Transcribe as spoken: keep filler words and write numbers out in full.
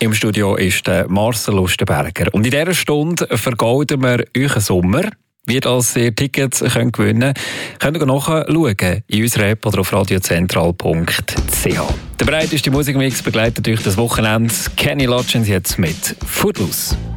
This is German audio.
Im Studio ist der Marcel Lustenberger. Und in dieser Stunde vergolden wir euch einen Sommer. Wie das ihr Tickets könnt gewinnen könnt, könnt ihr nachschauen in unserer App oder auf radiozentral punkt c h. Der breiteste Musikmix begleitet euch das Wochenende. Kenny Loggins jetzt mit Footloose.